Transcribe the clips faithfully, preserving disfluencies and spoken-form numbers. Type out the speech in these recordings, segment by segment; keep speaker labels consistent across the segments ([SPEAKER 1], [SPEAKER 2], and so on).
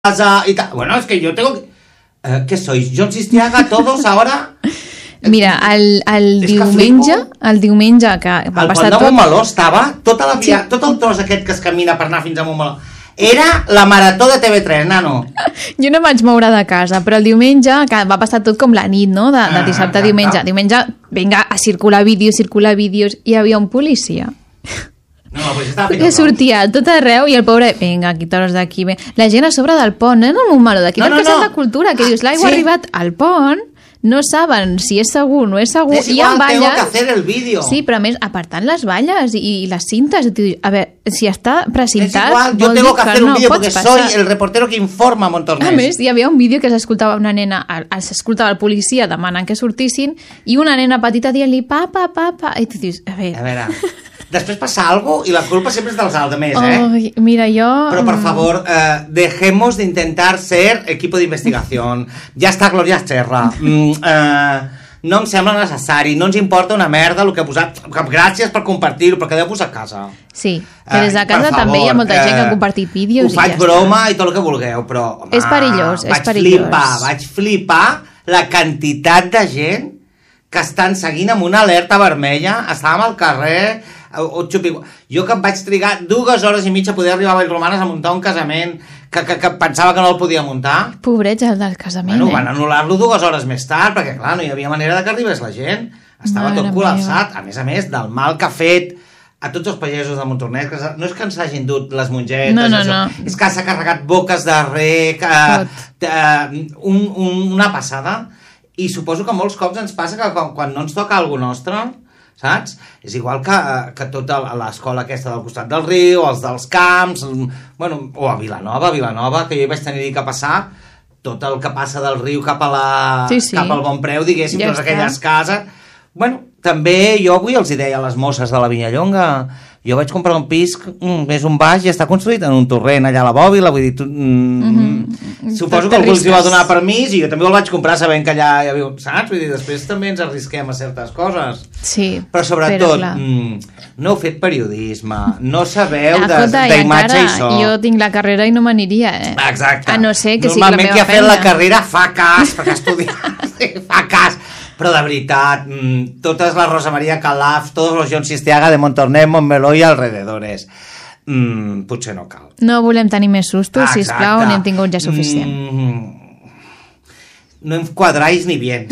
[SPEAKER 1] casa y tal. Bueno, es que yo tengo que... Uh, ¿Qué sois? John Sistiaga, todos ahora...
[SPEAKER 2] Mira, el, el diumenge, el diumenge que va
[SPEAKER 1] el
[SPEAKER 2] passar
[SPEAKER 1] pont de
[SPEAKER 2] tot...
[SPEAKER 1] Montmeló estava, tota la via,
[SPEAKER 2] Sí.
[SPEAKER 1] tot el tros aquest que es camina per anar fins a Montmeló, era la marató de T V tres, nano.
[SPEAKER 2] Jo no em vaig moure de casa, però el diumenge, que va passar tot com la nit, no?, de, de
[SPEAKER 1] Ah,
[SPEAKER 2] dissabte a
[SPEAKER 1] exacte.
[SPEAKER 2] diumenge. Diumenge, vinga, a circular vídeos, circular vídeos, i hi havia un policia
[SPEAKER 1] No, la policia estava fent
[SPEAKER 2] que
[SPEAKER 1] el
[SPEAKER 2] sortia a tot arreu i el pobre, vinga, quitaros d'aquí. ve- La gent a sobre del pont, eh, no el Montmeló, d'aquí
[SPEAKER 1] No,
[SPEAKER 2] del
[SPEAKER 1] no,
[SPEAKER 2] Casal
[SPEAKER 1] no.
[SPEAKER 2] de Cultura, que
[SPEAKER 1] Ah,
[SPEAKER 2] dius, l'aigua
[SPEAKER 1] sí.
[SPEAKER 2] ha arribat al pont, no saben si és segur o no és segur,
[SPEAKER 1] Es
[SPEAKER 2] i hi ha
[SPEAKER 1] igual, tengo
[SPEAKER 2] valles...
[SPEAKER 1] que hacer el vídeo.
[SPEAKER 2] Sí, però a més, apartant les valles i, i les cintes, i tu dius, a veure, si està
[SPEAKER 1] Es
[SPEAKER 2] precintat,
[SPEAKER 1] igual, yo
[SPEAKER 2] vol
[SPEAKER 1] tengo
[SPEAKER 2] dir
[SPEAKER 1] que hacer un
[SPEAKER 2] no
[SPEAKER 1] vídeo
[SPEAKER 2] pots
[SPEAKER 1] porque
[SPEAKER 2] passar.
[SPEAKER 1] soy el reportero que informa a Montornès.
[SPEAKER 2] A més, hi havia un vídeo que s'escoltava una nena, el- s'escoltava el policia demanant que sortissin i una nena petita dient-li papa, papa, i tu dius, a
[SPEAKER 1] A
[SPEAKER 2] veure...
[SPEAKER 1] veure, després passa algo i la culpa sempre és dels altres, eh?
[SPEAKER 2] Ai, mira, jo...
[SPEAKER 1] Pero por
[SPEAKER 2] mm,
[SPEAKER 1] favor, eh, dejemos de intentar ser equipo de investigación. Ya está Gloria Serra. Mm, eh, no em sembla necessari, no ens importa una merda el que ha posat. Gràcies per compartir-ho, perquè deu posar a casa.
[SPEAKER 2] Sí, que des de
[SPEAKER 1] Eh,
[SPEAKER 2] casa
[SPEAKER 1] per
[SPEAKER 2] també hi ha
[SPEAKER 1] favor,
[SPEAKER 2] molta gent que
[SPEAKER 1] eh,
[SPEAKER 2] ha compartit vídeos
[SPEAKER 1] ho faig
[SPEAKER 2] i ja
[SPEAKER 1] broma i tot el que vulgueu, però... Home,
[SPEAKER 2] És perillós, és
[SPEAKER 1] vaig
[SPEAKER 2] perillós.
[SPEAKER 1] Flipar, vaig flipar la quantitat de gent que estan seguint amb una alerta vermella. Estàvem al carrer... O, o xupi... Jo que em vaig trigar dues hores i mitja a poder arribar a Vallromanes a muntar un casament que, que, que pensava que no el podia muntar.
[SPEAKER 2] està. Pobrets, el del casament,
[SPEAKER 1] Bueno,
[SPEAKER 2] eh?
[SPEAKER 1] van anul·lar-lo dues hores més tard, perquè clar, no hi havia manera de que arribés la gent. Estava
[SPEAKER 2] Mare
[SPEAKER 1] tot col·lapsat. A més a més, del mal que ha fet a tots els pagesos de Montornès, que s'ha- no és que ens hagin dut les mongetes,
[SPEAKER 2] No, no,
[SPEAKER 1] això,
[SPEAKER 2] no.
[SPEAKER 1] és que s'ha carregat boques de rec, eh, eh, un, un, una passada, i suposo que molts cops ens passa que quan, quan no ens toca alguna nostre, saps? És igual que, eh, que tota l'escola aquesta del costat del riu, els dels camps, mm, bueno, o a Vilanova, a Vilanova, que jo hi vaig tenir que passar, tot el que passa del riu cap a la,
[SPEAKER 2] Sí, sí.
[SPEAKER 1] cap al Bon Preu, diguéssim,
[SPEAKER 2] Ja
[SPEAKER 1] totes
[SPEAKER 2] està.
[SPEAKER 1] aquelles cases. Bueno, també jo avui els hi deia a les mosses de la Vinyallonga, jo vaig comprar un pis mm, més un baix i està construït en un torrent allà a la Bòbila, vull dir, tu, mm,
[SPEAKER 2] Mhm.
[SPEAKER 1] suposo
[SPEAKER 2] Te
[SPEAKER 1] que algú els hi va
[SPEAKER 2] arrisques.
[SPEAKER 1] donar permís i jo també el vaig comprar sabent que allà hi havia, saps? Vull dir, després també ens arrisquem a certes coses.
[SPEAKER 2] Sí,
[SPEAKER 1] Però sobretot,
[SPEAKER 2] clar.
[SPEAKER 1] mm, no heu fet periodisme, no sabeu
[SPEAKER 2] Escolta, i
[SPEAKER 1] d'imatge
[SPEAKER 2] encara
[SPEAKER 1] i so.
[SPEAKER 2] jo tinc la carrera i no m'aniria, eh?
[SPEAKER 1] Exacte.
[SPEAKER 2] A no ser que sigui la
[SPEAKER 1] Normalment
[SPEAKER 2] meva
[SPEAKER 1] qui ha fet
[SPEAKER 2] feina.
[SPEAKER 1] la carrera fa cas, perquè ha estudiat, fa cas. Però de veritat, mm, totes la Rosa María Calaf, tots els John Sistiaga de Montornès, Montmeló i alrededores. Mm, potser no cal.
[SPEAKER 2] No volem tenir més sustos,
[SPEAKER 1] Ah,
[SPEAKER 2] sisplau,
[SPEAKER 1] exacte.
[SPEAKER 2] n'hem tingut ja suficient.
[SPEAKER 1] Mm, no em quadráis ni bien.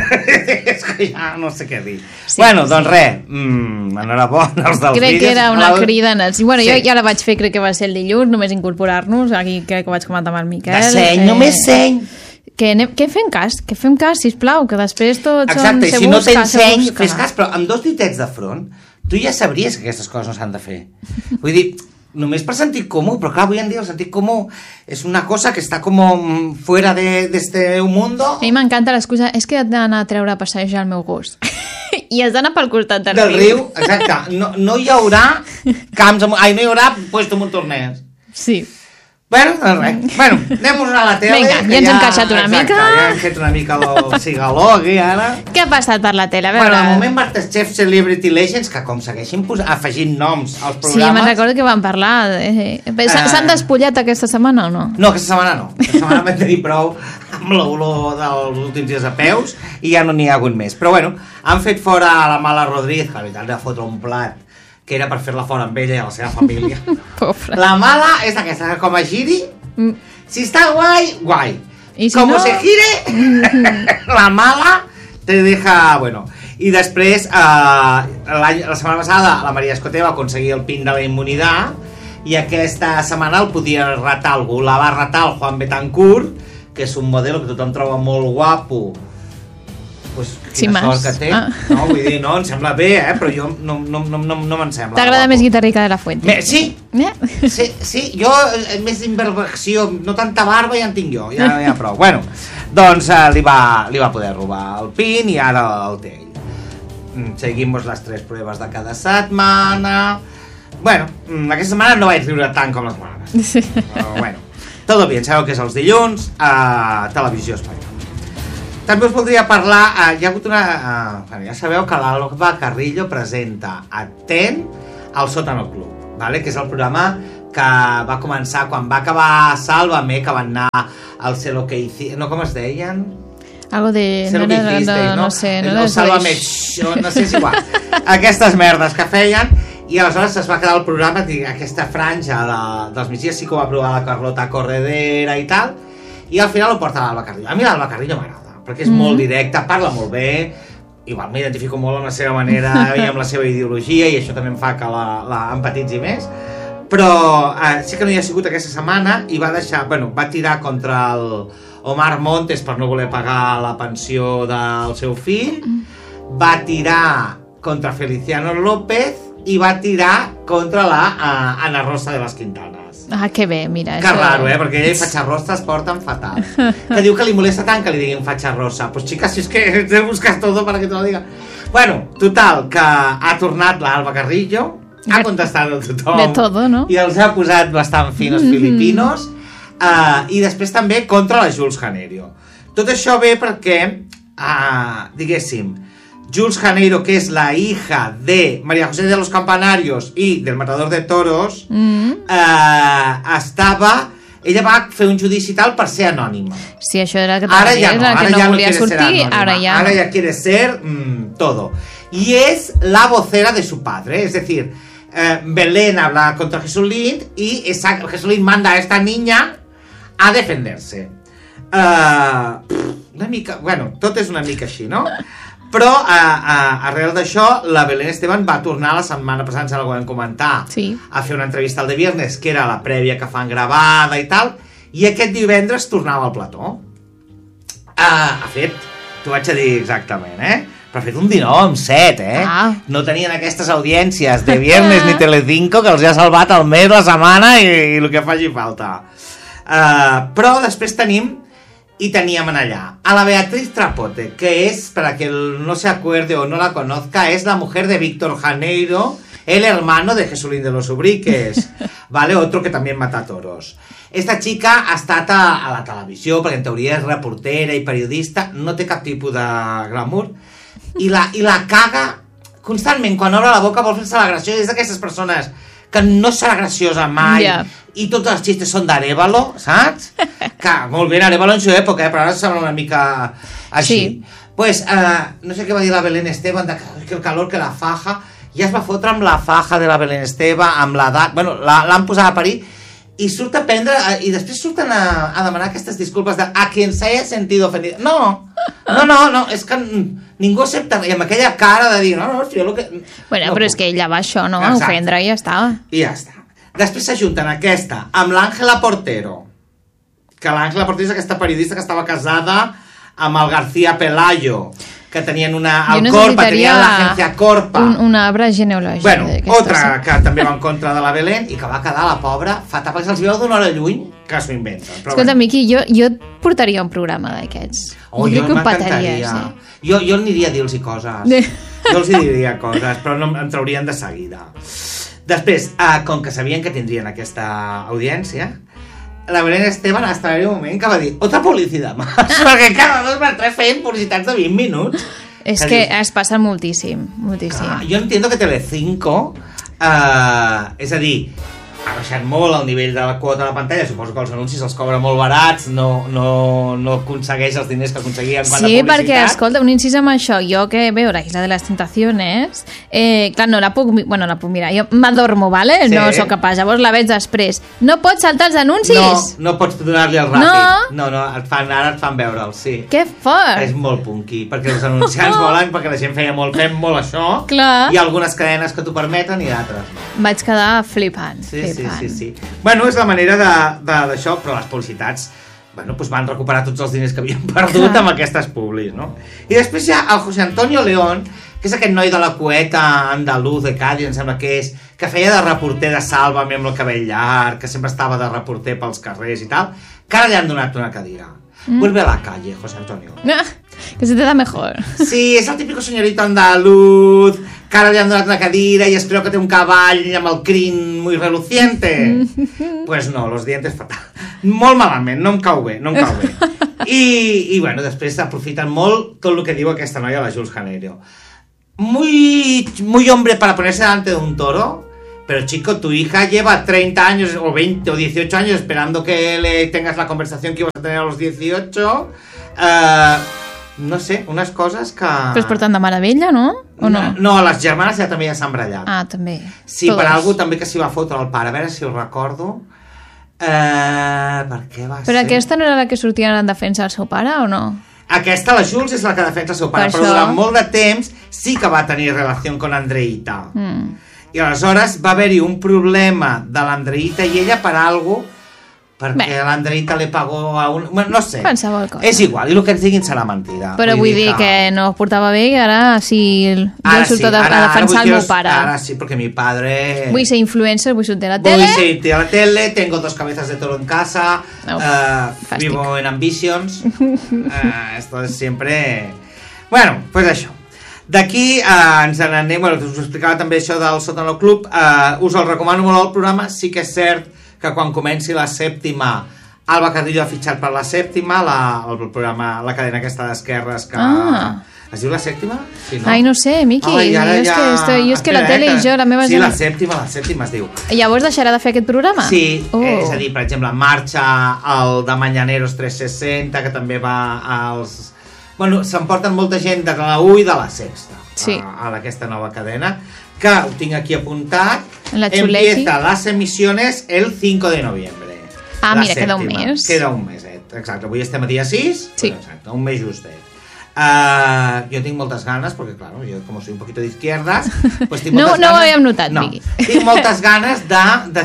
[SPEAKER 1] És que ja no sé què dir.
[SPEAKER 2] Sí,
[SPEAKER 1] bueno,
[SPEAKER 2] sí.
[SPEAKER 1] doncs res, mm, enhorabona als dels
[SPEAKER 2] Crec
[SPEAKER 1] vídeos.
[SPEAKER 2] que era una
[SPEAKER 1] La-
[SPEAKER 2] crida en el... Sí, bueno,
[SPEAKER 1] Sí.
[SPEAKER 2] jo ja la vaig fer, crec que va ser el dilluns, només incorporar-nos, aquí crec que vaig comentar amb el Miquel.
[SPEAKER 1] De seny, només seny.
[SPEAKER 2] Que, anem, que fem cas, que fem cas, sisplau, que després tot
[SPEAKER 1] Exacte, i
[SPEAKER 2] són
[SPEAKER 1] si no
[SPEAKER 2] segurs,
[SPEAKER 1] t'enseny,
[SPEAKER 2] segurs que
[SPEAKER 1] fes
[SPEAKER 2] no.
[SPEAKER 1] cas, però amb dos ditets de front, tu ja sabries que aquestes coses no s'han de fer. Vull dir, només per sentit comú, però clar, avui en dia el sentit comú és una cosa que està com mm, fuera de, de este mundo.
[SPEAKER 2] A mi m'encanta l'excusa, és que he d'anar a treure a passejar el meu gos. I has d'anar pel costat del,
[SPEAKER 1] Del riu, exacte. No, no hi haurà camps, amb- ai, no hi haurà puesto Montornès.
[SPEAKER 2] Sí.
[SPEAKER 1] Bueno, doncs res. Bueno, anem a la tele.
[SPEAKER 2] Vinga,
[SPEAKER 1] que
[SPEAKER 2] ja ens hem encaixat una
[SPEAKER 1] exacte,
[SPEAKER 2] mica.
[SPEAKER 1] Ja hem fet una mica el cigaló aquí, ara.
[SPEAKER 2] Què ha passat per la tele? A veure...
[SPEAKER 1] Bueno, de moment Masterchef Celebrity Legends, que com segueixin pos- afegint noms als
[SPEAKER 2] Sí,
[SPEAKER 1] programes...
[SPEAKER 2] me'n recordo que vam parlar. Eh, eh. S'han
[SPEAKER 1] Eh.
[SPEAKER 2] s'han despullat aquesta setmana o no?
[SPEAKER 1] No, aquesta setmana no. Aquesta setmana vam tenir prou amb l'olor dels últims dies a peus i ja no n'hi ha hagut més. Però bueno, han fet fora a la Mala Rodríguez, que la veritat li va fotre un plat que era per fer-la fora amb ella i a la seva família.
[SPEAKER 2] Pobra.
[SPEAKER 1] La Mala és aquesta, que com a giri,
[SPEAKER 2] Mm.
[SPEAKER 1] si està guai, guai.
[SPEAKER 2] I si
[SPEAKER 1] Como
[SPEAKER 2] no-
[SPEAKER 1] se gire, la Mala te deja... Bueno, i després, eh, l'any- la setmana passada, la Maria Escoté va aconseguir el pin de la immunitat i aquesta setmana el podia ratar algú. La va ratar el Juan Betancourt, que és un modelo que tothom troba molt guapo. Pues,
[SPEAKER 2] Sí,
[SPEAKER 1] quina
[SPEAKER 2] mas.
[SPEAKER 1] sort que té.
[SPEAKER 2] Ah.
[SPEAKER 1] No, vull dir, no, em sembla bé, eh? Però jo no, no, no, no, no me'n sembla.
[SPEAKER 2] T'agrada
[SPEAKER 1] guapo.
[SPEAKER 2] més Guitarrica de la Fuente?
[SPEAKER 1] Me, sí,
[SPEAKER 2] Eh?
[SPEAKER 1] Sí, sí, jo eh, més imperfecció, no tanta barba ja en tinc jo, ja, ja prou. Bueno, doncs eh, li, va, li va poder robar el pin i ara el té ell. Mm, Seguimos les tres proves de cada setmana. Bueno, mm, aquesta setmana no vaig riure tant com les setmanes.
[SPEAKER 2] Sí.
[SPEAKER 1] Però bueno, todo bien, sabeu que és els dilluns a Televisió Espanyola. També us voldria parlar, eh, hi ha hagut una... Eh, bueno, ja sabeu que l'Alba Carrillo presenta Atent al Sótano Club, ¿vale? Que és el programa que va començar quan va acabar Sálvame, que van anar al Sé lo que hiciste, no, com es deien?
[SPEAKER 2] Algo de...
[SPEAKER 1] Sé lo que hiciste,
[SPEAKER 2] no,
[SPEAKER 1] no?
[SPEAKER 2] no sé, no,
[SPEAKER 1] no
[SPEAKER 2] no
[SPEAKER 1] Sálvame, no sé si igual. Aquestes merdes que feien, i aleshores es va quedar el programa, aquesta franja de, dels migdies sí que ho va provar la Carlota Corredera i tal, i al final ho porta l'Alba Carrillo. A mi l'Alba Carrillo m'agrada, perquè és mm. molt directa, parla molt bé, igual m'identifico molt amb la seva manera i amb la seva ideologia, i això també em fa que la, la empatitzi més, però eh, sí que no hi ha sigut aquesta setmana i va deixar, bueno, va tirar contra el Omar Montes per no voler pagar la pensió del seu fill, va tirar contra Feliciano López i va tirar contra la uh, Ana Rosa de les Quintanes.
[SPEAKER 2] Ah, que bé, mira.
[SPEAKER 1] Que això... raro, eh? Perquè ella i Fatxarrosa es porten fatal. Que diu que li molesta tant que li diguin Fatxarrosa. Pues chica, si es que te buscas todo para que te lo diga. Bueno, total, que ha tornat l'Alba Carrillo, ha contestat a tothom.
[SPEAKER 2] De todo, no?
[SPEAKER 1] I els ha posat bastant finos mm-hmm. filipinos. Uh, I després també contra la Jules Janeiro. Tot això ve perquè, uh, diguéssim, Jules Janeiro, que es la hija de María José de los Campanarios y del Matador de Toros, mm. eh, estava... Ella va fer un judici tal per ser anònima.
[SPEAKER 2] Sí, això era que,
[SPEAKER 1] ara ja no,
[SPEAKER 2] era
[SPEAKER 1] ara
[SPEAKER 2] que no
[SPEAKER 1] ja
[SPEAKER 2] volia
[SPEAKER 1] no
[SPEAKER 2] sortir, ara ja
[SPEAKER 1] Ara
[SPEAKER 2] no.
[SPEAKER 1] ya quiere ser mm, todo. Y es la vocera de su padre, es decir, eh, Belén habla contra Jesulín y esa, Jesulín manda a esta niña a defenderse. Uh, una mica... Bueno, tot és una mica així, no? Però a, a, arrel d'això la Belén Esteban va tornar la setmana passada, ens la vam comentar,
[SPEAKER 2] sí.
[SPEAKER 1] a fer una entrevista al de viernes, que era la prèvia que fan gravada i tal, i aquest divendres tornava al plató. Uh, ha fet, t'ho vaig a dir exactament, eh? Però ha fet un dinou amb set, eh?
[SPEAKER 2] Ah.
[SPEAKER 1] No tenien aquestes audiències de viernes ni Telecinco, que els ha salvat el mes, la setmana i, i el que faci falta. Uh, però després tenim y teníem allá a la Beatriz Trapote, que es, para que no se acuerde o no la conozca, es la mujer de Víctor Janeiro, el hermano de Jesulín de los Ubriques, ¿vale? Otro que también mata toros. Esta chica ha estat a, a la televisió, perquè en teoria és reportera i periodista, no té cap tipus de glamour, i la, i la caga constantment. Quan obre la boca vol fer-se la graciosa. És d'aquestes persones que no serà graciosa mai, yeah. i tots els xistes són d'Arévalo, saps? Que molt bé, Arévalo en su època, eh? Però ara sembla una mica així. Sí. Pues, uh, no sé què va dir la Belén Esteban, de que el calor que la faja, ja es va fotre amb la faja de la Belén Esteban, amb l'edat, bueno, l'han posat a parir, i surt a prendre, i després surten a, a demanar aquestes disculpes de a quien se haya sentido ofendido. No, no, no, no, és que ningú accepta, i amb aquella cara de dir, no, no, jo lo que...
[SPEAKER 2] Bueno,
[SPEAKER 1] no
[SPEAKER 2] però
[SPEAKER 1] puc.
[SPEAKER 2] és que ella va això, no?
[SPEAKER 1] Exacte.
[SPEAKER 2] Ofendre i ja està.
[SPEAKER 1] I ja està. Després s'ajunten aquesta amb l'Àngela Portero, que l'Àngela Portero és aquesta periodista que estava casada amb el García Pelayo, que tenien una... El Corpa, tenien l'agència Corpa.
[SPEAKER 2] Un, una arbre genealògic.
[SPEAKER 1] Bueno, otra que també va en contra de la Belén i que va quedar la pobra fatal, perquè se'ls veu d'una hora lluny que s'ho inventen.
[SPEAKER 2] Escolta, bueno. Miqui, jo, jo et portaria un programa d'aquests.
[SPEAKER 1] Oh, jo m'encantaria. Sí. Jo, jo aniria a dir-los coses. Jo els diria coses, però no em traurien de seguida. Després, eh, com que sabien que tindrien aquesta audiència, la Belén Esteban hasta en un moment que va dir otra publicitat más, perquè cada dos per tres feien publicitats de vint minuts.
[SPEAKER 2] És que dius, es passa moltíssim, moltíssim.
[SPEAKER 1] Clar, jo entiendo que Telecinco, eh, és a dir, ha baixat molt el nivell de la quota de la pantalla, suposo que els anuncis els cobra molt barats, no, no, no aconsegueix els diners que aconseguia en quant a
[SPEAKER 2] sí,
[SPEAKER 1] publicitat.
[SPEAKER 2] perquè, escolta, un incís amb això, jo que veu la Isla de les Tentaciones, eh, clar, no la puc, bueno, la puc mirar, jo m'adormo, vale? Sí. No sóc capaç, llavors la veig després. No pots saltar els anuncis?
[SPEAKER 1] No, no pots donar-li el ràpid. No, no, no et fan, ara et fan veure'l, sí.
[SPEAKER 2] Que fort!
[SPEAKER 1] És molt punky, perquè els anunciants volen, perquè la gent feia molt, fem molt això,
[SPEAKER 2] clar.
[SPEAKER 1] Hi ha algunes cadenes que t'ho permeten i d'altres no.
[SPEAKER 2] Vaig quedar flipant,
[SPEAKER 1] sí,
[SPEAKER 2] flipant.
[SPEAKER 1] Sí, sí, sí. Bueno, és la manera d'això, però les publicitats bueno, pues van recuperar tots els diners que havien perdut clar. Amb aquestes publis, no? I després hi ha el José Antonio León, que és aquest noi de la cueta andaluz de Cádiz, em sembla que és, que feia de reporter de Sálvame amb el cabell llarg, que sempre estava de reporter pels carrers i tal, que ara li han donat una cadira. Mm. Vuelve a la calle, José Antonio.
[SPEAKER 2] Ah, que se te da mejor.
[SPEAKER 1] Sí, és el típico señorito andaluz, que ara li han donat una cadira i es creu que té un cavall amb el crin muy reluciente. Pues no, los dientes fatal. Molt malament, no em cau bé, no em cau bé. I, i bueno, després aprofiten molt tot el que diu aquesta noia, la Jules Janeiro. Muy, muy hombre para ponerse delante de un toro, pero chico, tu hija lleva treinta años o veinte o dieciocho años esperando que le tengas la conversación que ibas a tener a los dieciocho. Uh, no sé, unes coses que...
[SPEAKER 2] Però es porten de meravella, no? O no?
[SPEAKER 1] No, les germanes ja també ja s'han brallat.
[SPEAKER 2] Ah, també.
[SPEAKER 1] Sí, Todos. Per algú també que s'hi va fotre el pare, a veure si ho recordo. Uh, per què va
[SPEAKER 2] Però
[SPEAKER 1] ser?
[SPEAKER 2] Però aquesta no era la que sortia en defensa del seu pare, o no?
[SPEAKER 1] Aquesta, la Jules, és la que defensa el seu pare, per però això... durant molt de temps sí que va tenir relació con Andreita. Mm. I aleshores va haver-hi un problema de l'Andreita i ella per algo, perquè l'Andreita li pagó a un... Bueno, no sé.
[SPEAKER 2] Qualsevol cosa.
[SPEAKER 1] És igual, i el que ens diguin serà mentida.
[SPEAKER 2] Però vull, vull dir que... que no es portava bé i ara sí...
[SPEAKER 1] Ara
[SPEAKER 2] jo surto
[SPEAKER 1] sí, ara,
[SPEAKER 2] a defensar el meu pare.
[SPEAKER 1] Ara sí, perquè mi padre...
[SPEAKER 2] Vull ser influencer, vull sortir a la tele.
[SPEAKER 1] Vull ser a la tele, tengo dos cabezas de toro en casa,
[SPEAKER 2] no,
[SPEAKER 1] uh, vivo en Ambitions. uh, esto es siempre... Bueno, pues això. D'aquí uh, ens n'anem... Bueno, us explicava també això del Sótano Club. Uh, us el recomano molt el programa. Sí que és cert que quan comenci la sèptima, Alba Carrillo ha fitxat per la sèptima, la, el programa, la cadena aquesta d'esquerres que... Ah. Es diu la sèptima? Sí, no?
[SPEAKER 2] Ai, no sé, Miqui. Ai, jo, és ja... que, estoy, jo és que la tele i jo, la meva...
[SPEAKER 1] Sí, la sèptima, la sèptima es diu.
[SPEAKER 2] Llavors deixarà de fer aquest programa?
[SPEAKER 1] Sí, oh. eh, és a dir, per exemple, marxa el de Mañaneros tres seixanta, que també va als... Bueno, s'emporten molta gent de la u i de la sexta, sí. a, a aquesta nova cadena, que ho tinc aquí apuntat.
[SPEAKER 2] La
[SPEAKER 1] Empieza las emisiones el cinco de noviembre.
[SPEAKER 2] Ah, mira, sèptima. Queda un mes.
[SPEAKER 1] Queda un meset, exacte. Avui estem a dia sis,
[SPEAKER 2] sí.
[SPEAKER 1] Però exacte, un mes justet. Uh, jo tinc moltes ganes, perquè, claro, yo como soy un poquito de izquierdas, pues tinc moltes
[SPEAKER 2] no, no
[SPEAKER 1] ganes...
[SPEAKER 2] ho havíem notat,
[SPEAKER 1] no, tinc moltes ganes de, de,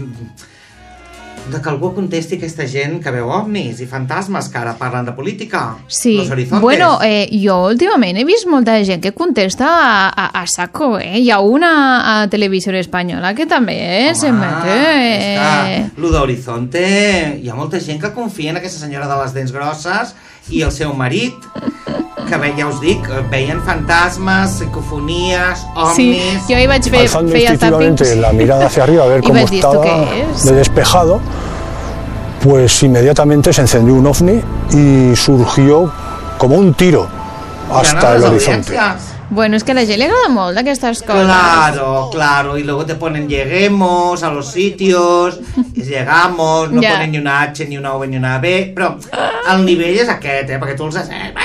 [SPEAKER 1] de que algú contesti aquesta gent que veu ovnis i fantasmes que ara parlen de política.
[SPEAKER 2] Sí,
[SPEAKER 1] los horizontes.
[SPEAKER 2] Bueno, eh, jo últimament he vist molta gent que contesta a, a, a saco, eh? Hi ha una a Televisió Espanyola que també eh, se mete... Eh...
[SPEAKER 1] És que lo d'Horizonte... Hi ha molta gent que confia en aquesta senyora de les dents grosses i el seu marit, que ve, ja us dic, veien fantasmes, psicofonies, ovnis...
[SPEAKER 2] Sí, jo hi vaig fer,
[SPEAKER 3] alzando
[SPEAKER 2] feia
[SPEAKER 3] instintivamente
[SPEAKER 2] tàpics.
[SPEAKER 3] La mirada hacia arriba a ver cómo estaba de despejado, pues inmediatamente se encendió un ovni y surgió como un tiro hasta el horizonte.
[SPEAKER 2] Bueno, es que a la gent li agrada molt d'aquestes coses.
[SPEAKER 1] Claro, claro, y luego te ponen lleguemos a los sitios, llegamos, no yeah. ponen ni una H, ni una O, ni una B, però el nivell és aquest, eh, perquè tu els has...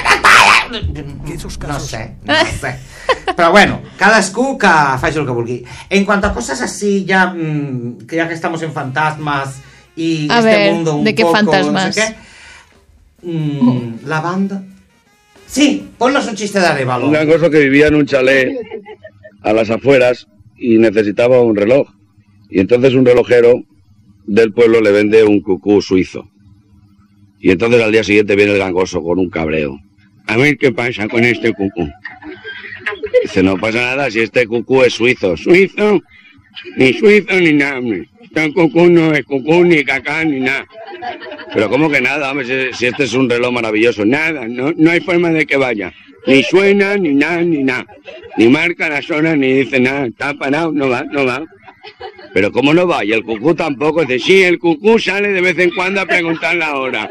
[SPEAKER 1] No sé, no sé. Però bueno, cadascú que faci el que vulgui. En cuanto a cosas así, ya, mmm, que ya que estamos en fantasmas y
[SPEAKER 2] a
[SPEAKER 1] este
[SPEAKER 2] ver,
[SPEAKER 1] mundo un
[SPEAKER 2] ¿de qué
[SPEAKER 1] poco,
[SPEAKER 2] fantasmas?
[SPEAKER 1] no sé qué, mmm, oh. la banda... Sí, ponnos un chiste de Arévalo.
[SPEAKER 4] Un gangoso que vivía en un chalet a las afueras y necesitaba un reloj. Y entonces un relojero del pueblo le vende un cucú suizo. Y entonces al día siguiente viene el gangoso con un cabreo. A ver qué pasa con este cucú. Dice, no pasa nada si este cucú es suizo. ¿Suizo? Ni suizo ni nada. Este cucú no es cucú, ni cacá, ni nada. Pero ¿cómo que nada? Hombre, si, si este es un reloj maravilloso. Nada, no, no hay forma de que vaya. Ni suena, ni nada, ni nada. Ni marca las horas, ni dice nada. Está parado, no va, no va. Pero ¿cómo no va? Y el cucú tampoco. Dice, sí, el cucú sale de vez en cuando a preguntar la hora.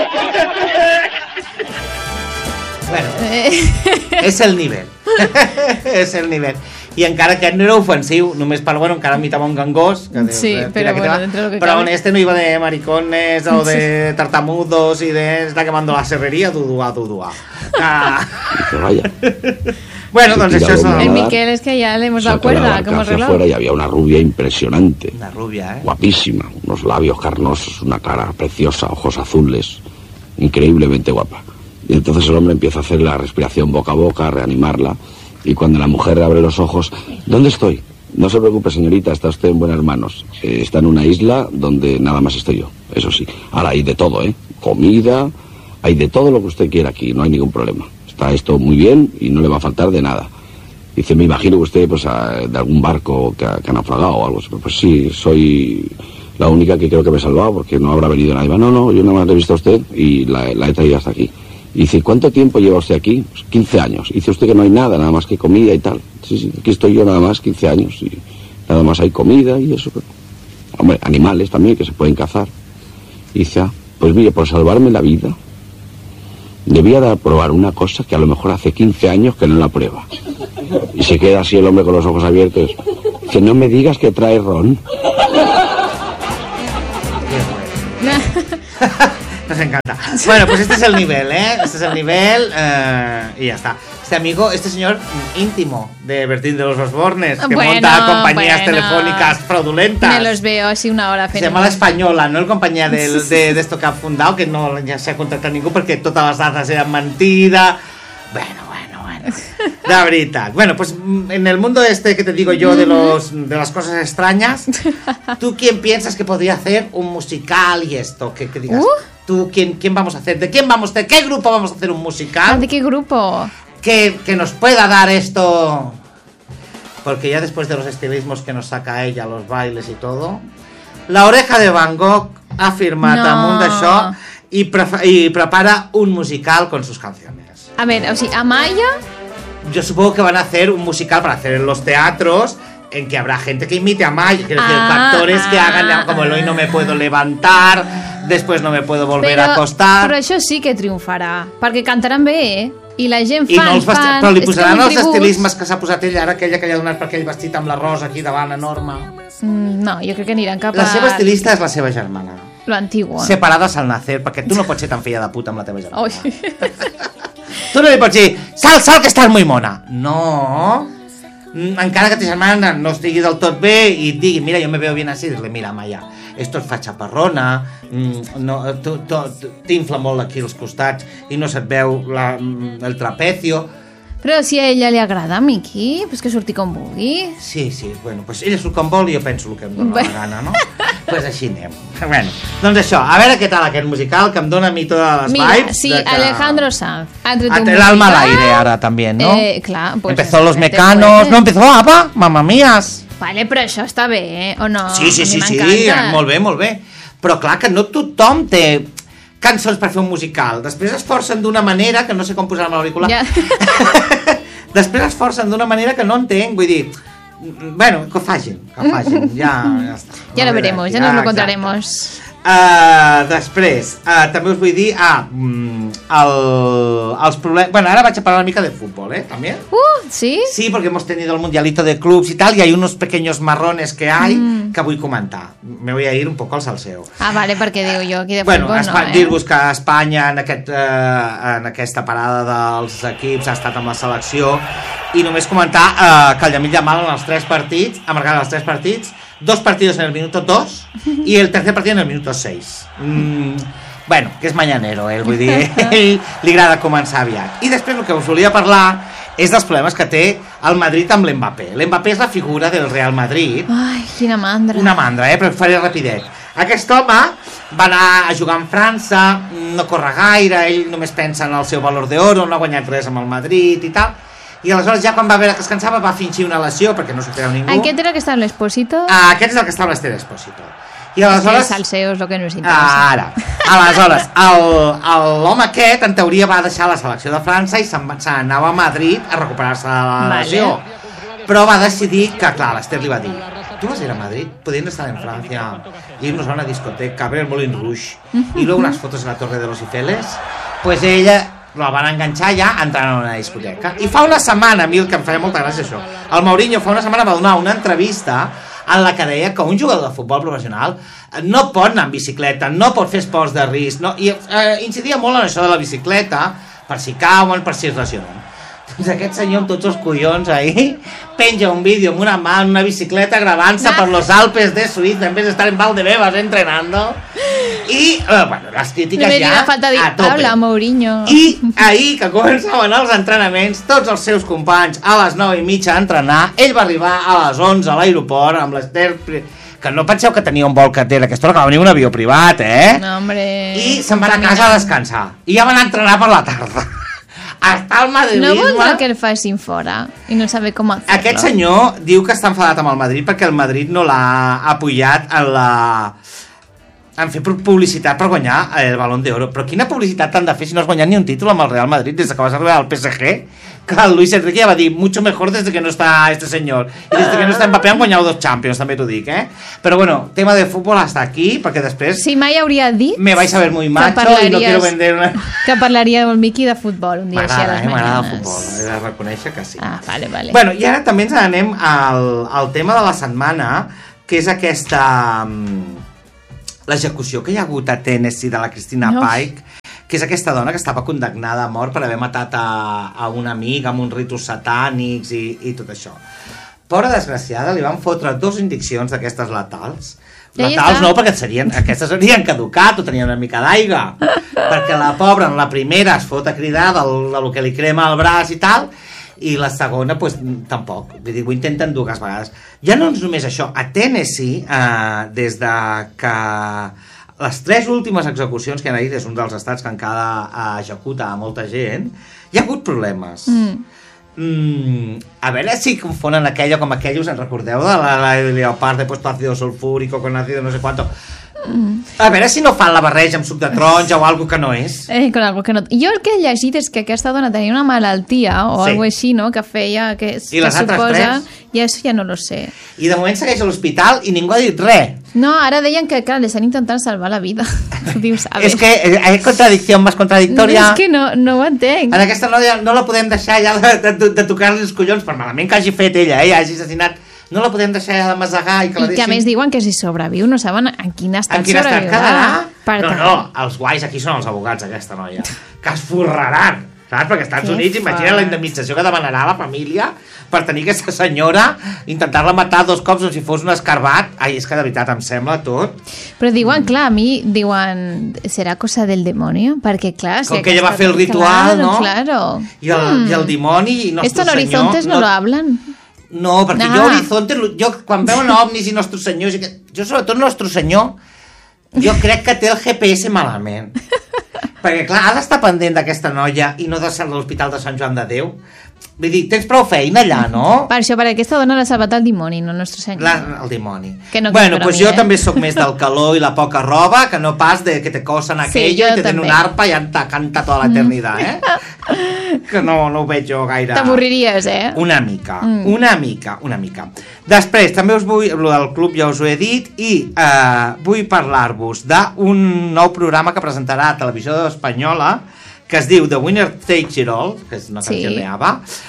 [SPEAKER 1] Bueno, és el nivell. És el nivell. I encara que no era ofensiu, només per, bueno, encara imitava un gangós. Que
[SPEAKER 2] sí,
[SPEAKER 1] dius,
[SPEAKER 2] però bueno, dentro de lo que
[SPEAKER 1] Però
[SPEAKER 2] cabe.
[SPEAKER 1] en este no iba de maricones o de tartamudos y de esta quemando la serrería, dudua, dudua. Ah.
[SPEAKER 4] Que vaya.
[SPEAKER 1] Bueno, doncs això és...
[SPEAKER 2] El Miquel es que ya le hemos dado cuerda, como arreglado.
[SPEAKER 4] Afuera y había una rubia impresionante.
[SPEAKER 1] Una rubia, ¿eh?
[SPEAKER 4] Guapísima, unos labios carnosos, una cara preciosa, ojos azules, increíblemente guapa. Y entonces el hombre empieza a hacer la respiración boca a boca, a reanimarla, y cuando la mujer abre los ojos, ¿dónde estoy? No se preocupe, señorita, está usted en buenas manos. Eh, está en una isla donde nada más estoy yo, eso sí. Ahora hay de todo, ¿eh? Comida, hay de todo lo que usted quiera aquí, no hay ningún problema. Está esto muy bien y no le va a faltar de nada. Dice, me imagino que usted, pues, a, de algún barco que ha, que ha naufragado o algo. Pues sí, soy la única que creo que me he salvado porque no habrá venido nadie. No, no, yo nada más le he visto a usted y la, la he traído hasta aquí. Y dice, ¿cuánto tiempo lleva usted aquí? Pues quince años. Y dice usted que no hay nada, nada más que comida y tal. Sí, sí, aquí estoy yo nada más, quince años. Y nada más hay comida y eso. Pero... Hombre, animales también que se pueden cazar. Y dice, ah, pues mire, por salvarme la vida, debía de probar una cosa que a lo mejor hace quince años que no la prueba. Y se queda así el hombre con los ojos abiertos. Que no me digas que trae ron.
[SPEAKER 1] Nos encanta. Bueno, pues este es el nivel, ¿eh? Este es el nivel eh, y ya está. Este amigo, este señor íntimo de Bertín de los Osbornes, que
[SPEAKER 2] bueno,
[SPEAKER 1] monta compañías
[SPEAKER 2] bueno.
[SPEAKER 1] telefónicas fraudulentas.
[SPEAKER 2] Me los veo así una hora.
[SPEAKER 1] Se llama La Española, no la compañía del, de, de esto que ha fundado, que no ja s'ha contractat ningú perquè totes les dades eren mentida. Bueno, bueno, bueno. La veritat. Bueno, pues en el mundo este que te digo yo de, los, de las cosas extrañas, ¿tú quién piensas que podría hacer un musical y esto? Que, que digas,
[SPEAKER 2] Uh.
[SPEAKER 1] ¿tú quién, quién vamos a hacer? ¿De quién vamos a hacer? ¿Qué grupo vamos a hacer un musical?
[SPEAKER 2] ¿De qué grupo?
[SPEAKER 1] Que, que nos pueda dar esto. Porque ya después de los estilismos que nos saca ella, los bailes y todo, La Oreja de Van Gogh ha firmat
[SPEAKER 2] No.
[SPEAKER 1] amunt d'això y, pre- y prepara un musical con sus canciones.
[SPEAKER 2] A ver, o sea, Amaya...
[SPEAKER 1] Yo supongo que van a hacer un musical para hacer en los teatros, en que habrá gente que imite a Maya, quiero decir,
[SPEAKER 2] Ah,
[SPEAKER 1] actores que
[SPEAKER 2] ah,
[SPEAKER 1] hagan como el hoy no me puedo levantar, después no me puedo volver
[SPEAKER 2] Però,
[SPEAKER 1] a acostar.
[SPEAKER 2] però això sí que triomfarà, perquè cantaran bé, eh? I la gent
[SPEAKER 1] I
[SPEAKER 2] fan,
[SPEAKER 1] no els vesti...
[SPEAKER 2] fan...
[SPEAKER 1] Però li
[SPEAKER 2] és
[SPEAKER 1] posaran
[SPEAKER 2] com un
[SPEAKER 1] els
[SPEAKER 2] tribut.
[SPEAKER 1] estilismes que s'ha posat ella ara, aquella que li ha donat per aquell vestit amb la rosa aquí davant enorme.
[SPEAKER 2] Mm, no, jo crec que aniran cap
[SPEAKER 1] La
[SPEAKER 2] a...
[SPEAKER 1] seva estilista és la seva germana.
[SPEAKER 2] Lo antiguo.
[SPEAKER 1] Separades al nacer, perquè tu no pots ser tan filla de puta amb la teva germana.
[SPEAKER 2] Ui.
[SPEAKER 1] Tu no li pots dir, sal, sal, que estàs muy mona. No. Mm, Encara que ta germana no estigui del tot bé i et digui, mira, jo me veo bien así, dir-li, mira, Maya, esto es fa chaparrona, mm, no, tu, tu, t'infla molt aquí als costats i no se't veu la, el trapecio.
[SPEAKER 2] Però si a ella li agrada, Miqui, pues que surti com vulgui.
[SPEAKER 1] Sí, sí, bueno, pues ella surt com vol i jo penso el que em dóna
[SPEAKER 2] Bé.
[SPEAKER 1] la gana, no? Pues així anem. Bueno, doncs això, a veure què tal aquest musical, que em dona a mi totes les
[SPEAKER 2] Mira,
[SPEAKER 1] vibes.
[SPEAKER 2] si
[SPEAKER 1] de que...
[SPEAKER 2] Alejandro Sanz ha tret
[SPEAKER 1] Ah,
[SPEAKER 2] un
[SPEAKER 1] el alma al
[SPEAKER 2] musical,
[SPEAKER 1] aire ahora también, ¿no?
[SPEAKER 2] Eh, clar, pues
[SPEAKER 1] Empezó Los
[SPEAKER 2] este
[SPEAKER 1] Mecanos,
[SPEAKER 2] puede.
[SPEAKER 1] no, empezó ABBA, mamma mías.
[SPEAKER 2] Vale, però això està bé, eh? O no?
[SPEAKER 1] Sí, sí,
[SPEAKER 2] A mi
[SPEAKER 1] sí, sí,
[SPEAKER 2] m'encanta.
[SPEAKER 1] molt bé, molt bé. Però clar que no tothom té cançons per fer un musical. Després es forcen d'una manera que no sé com posar-me l'auricular.
[SPEAKER 2] Ja.
[SPEAKER 1] Després es forcen d'una manera que no entenc, vull dir, bueno, que ho facin, que ho facin, ja, ja està.
[SPEAKER 2] Ya lo veremos, ya nos lo
[SPEAKER 1] exacte.
[SPEAKER 2] contaremos.
[SPEAKER 1] Uh, després, uh, també us vull dir, ah, mm, el, els problemes... Bueno, ahora vaig a parlar una mica de fútbol, ¿eh? También.
[SPEAKER 2] Uh, ¿sí?
[SPEAKER 1] Sí, porque hemos tenido el mundialito de clubs y tal, y hay unos pequeños marrones que hay
[SPEAKER 2] Mm.
[SPEAKER 1] que vull comentar. Me voy a ir un poco al salseo.
[SPEAKER 2] Ah, vale, perquè digo jo aquí de
[SPEAKER 1] Bueno,
[SPEAKER 2] futbol
[SPEAKER 1] Espa-
[SPEAKER 2] no, eh?
[SPEAKER 1] dir-vos que Espanya en, aquest, eh, en aquesta parada dels equips ha estat amb la selecció, i només comentar eh, que el Lamine Yamal en els tres partits ha marcat els tres partits, dos partidos en el minuto dos y el tercer partido en el minuto seis. Mm, bueno, que és mañanero, eh? Vull dir, ell li agrada començar aviat. I després el que us volia parlar és dels problemes que té el Madrid amb l'Mbappé. L'Mbappé és la figura del Real Madrid.
[SPEAKER 2] Ai, quina mandra.
[SPEAKER 1] Una mandra, eh? Però faré rapidet. Aquest home va anar a jugar en França, no corre gaire, ell només pensa en el seu valor d'oro, no ha guanyat res amb el Madrid i tal. I aleshores ja quan va veure que es cansava va fingir una lesió perquè no s'ho creu ningú.
[SPEAKER 2] Aquest era que està en l'Exposito?
[SPEAKER 1] Ah, aquest és el que està a l'Ester Expósito. I
[SPEAKER 2] El
[SPEAKER 1] aleshores...
[SPEAKER 2] salseo és el que nos
[SPEAKER 1] Ah,
[SPEAKER 2] interessa.
[SPEAKER 1] ara. Aleshores, el- el- l'home aquest, en teoria, va deixar la selecció de França i se'n va- se n'anava a Madrid a recuperar-se de la
[SPEAKER 2] Vale.
[SPEAKER 1] lesió. Però va decidir que, clar, l'Ester li va dir, tu vas a ir a Madrid, podían estar en Francia, irnos a una discoteca, ver el Moulin Rouge y luego unas fotos en la Torre de los Eiffels. Pues ella la van enganxar ja entrant a una discoteca. I fa una setmana, a mi el que em feia molta gràcia això, el Mourinho fa una setmana va donar una entrevista en la que deia que un jugador de futbol professional no pot anar en bicicleta, no pot fer esports de risc, no? I eh, incidia molt en això de la bicicleta, per si cauen, per si es lesionen. Doncs aquest senyor amb tots els collons ahí penja un vídeo amb una mà en una bicicleta gravant-se per los Alpes de Suïssa en vez de estar en Valdebebas entrenando. I, eh, bueno, les crítiques
[SPEAKER 2] Només li
[SPEAKER 1] ja
[SPEAKER 2] va falta dir,
[SPEAKER 1] a tope.
[SPEAKER 2] habla, Mourinho.
[SPEAKER 1] I ahir, que començaven els entrenaments, tots els seus companys a les nou i mitja a entrenar, ell va arribar a les onze a l'aeroport amb l'Ester, que no penseu que tenia un vol que té d'aquesta hora, que va venir un avió privat, eh?
[SPEAKER 2] No, hombre...
[SPEAKER 1] I se'n van a casa a descansar. I ja van a entrenar per la tarda. Està el
[SPEAKER 2] No
[SPEAKER 1] madridisme...
[SPEAKER 2] voldrà que el facin fora i no sabe com hacerlo.
[SPEAKER 1] Aquest senyor diu que està enfadat amb el Madrid perquè el Madrid no l'ha apoyat en la han fet publicitat per guanyar el Balón d'Oro, però quina publicitat t'han de fer si no has guanyat ni un títol amb el Real Madrid des que vas arribar al P S G, que el Luis Enrique ja va dir mucho mejor desde que no está este señor i desde que no està Mbappé han guanyat dos Champions, també t'ho dic, eh? Però bueno, tema de futbol hasta aquí, perquè després
[SPEAKER 2] si mai hauria dit
[SPEAKER 1] me vais a ver muy macho i no quiero vender una...
[SPEAKER 2] que parlaria amb el Miqui de futbol un dia així a les
[SPEAKER 1] eh, m'agrada
[SPEAKER 2] mañanes.
[SPEAKER 1] el futbol, he de reconèixer que sí.
[SPEAKER 2] Ah, vale, vale.
[SPEAKER 1] Bueno, i ara també ens anem al, al tema de la setmana, que és aquesta... l'execució que hi ha hagut a Tennessee de la Christina
[SPEAKER 2] no.
[SPEAKER 1] Pike, que és aquesta dona que estava condemnada a mort per haver matat a, a un amic amb uns ritus satànics i, i tot això. Pobra desgraciada, li van fotre dos indiccions d'aquestes letals.
[SPEAKER 2] Ja
[SPEAKER 1] Letals no, perquè serien, aquestes serien caducat o tenien una mica d'aigua. Perquè la pobra en la primera es fot a cridar del, del que li crema el braç i tal, i la segona, pues, tampoc. Vull dir, ho intenten dues vegades. Ja no és només això. A Tennessee, eh, des de que les tres últimes execucions que han hagut, és un dels estats que encara executa a molta gent, hi ha hagut problemes. Mm. Mm, a veure si confonen aquella com aquella, us en recordeu de la, la leopard de puesto ácido sulfúrico con ácido no sé cuánto. A veure si no fan la barreja amb suc de taronja o algo que no és.
[SPEAKER 2] Eh, con algo que no... Jo el que he llegit és que aquesta dona tenia una malaltia o sí. algo així, no?, que feia... Que,
[SPEAKER 1] I les
[SPEAKER 2] que
[SPEAKER 1] altres
[SPEAKER 2] suposa...
[SPEAKER 1] tres?
[SPEAKER 2] I això ja no lo sé.
[SPEAKER 1] I de moment segueix a l'hospital i ningú ha dit res.
[SPEAKER 2] No, ara deien que, clar, li estan intentant salvar la vida. Dius, a
[SPEAKER 1] és que hay contradicció més contradictòria.
[SPEAKER 2] No, és que no, no ho entenc.
[SPEAKER 1] En aquesta noia no la podem deixar ja de, de, de tocar-li els collons, per malament que hagi fet ella, eh, hagi assassinat. No la podem deixar ja de masegar i que la
[SPEAKER 2] I
[SPEAKER 1] deixin...
[SPEAKER 2] que a més diuen que si sobreviu no saben en quin estat
[SPEAKER 1] en quin estat quedarà.
[SPEAKER 2] Per
[SPEAKER 1] no,
[SPEAKER 2] tant...
[SPEAKER 1] no, els guais aquí són els abogats d'aquesta noia, que es forraran, saps? Perquè als Estats
[SPEAKER 2] Que
[SPEAKER 1] Units, imagina
[SPEAKER 2] fort.
[SPEAKER 1] la indemnització que demanarà la família per tenir aquesta senyora, intentar-la matar dos cops com si fos un escarbat. Ai, és que de veritat em sembla tot.
[SPEAKER 2] Però diuen, clar, a mi diuen, serà cosa del demonio? Perquè, clar...
[SPEAKER 1] Com
[SPEAKER 2] si
[SPEAKER 1] que ella va fer el
[SPEAKER 2] claro,
[SPEAKER 1] ritual, no?
[SPEAKER 2] Claro.
[SPEAKER 1] I el, mm. i el dimoni i nostre
[SPEAKER 2] Esto en
[SPEAKER 1] senyor...
[SPEAKER 2] Horizontes no, no lo hablan?
[SPEAKER 1] No, perquè
[SPEAKER 2] ah.
[SPEAKER 1] jo Horizonte, jo quan veuen ovnis i nostres senyors, jo sobretot nostre senyor, jo crec que té el G P S malament. Perquè clar, ha d'estar pendent d'aquesta noia i no de ser a l'Hospital de Sant Joan de Déu. Vull dir, tens prou feina allà, no?
[SPEAKER 2] Per això, per aquesta dona l'ha salvat el dimoni, no el nostre senyor.
[SPEAKER 1] La, el dimoni.
[SPEAKER 2] Que no
[SPEAKER 1] bueno, doncs pues
[SPEAKER 2] mi,
[SPEAKER 1] jo
[SPEAKER 2] eh?
[SPEAKER 1] també sóc més del calor i la poca roba, que no pas de que te cosen aquello
[SPEAKER 2] sí,
[SPEAKER 1] i te tenen
[SPEAKER 2] també.
[SPEAKER 1] una arpa i te canta tota l'eternitat, eh? Que no, no ho veig jo gaire...
[SPEAKER 2] T'avorriries, eh?
[SPEAKER 1] Una mica, mm. una mica, una mica. Després, també us vull, el del club ja us ho he dit, i eh, vull parlar-vos d'un nou programa que presentarà a Televisió Espanyola, que es diu The Winner Takes It All, que és una canció sí. de ABBA,